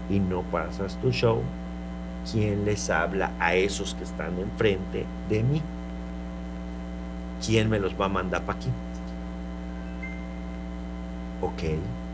y no pasas tu show, ¿quién les habla a esos que están enfrente de mí? ¿Quién me los va a mandar para aquí? Ok,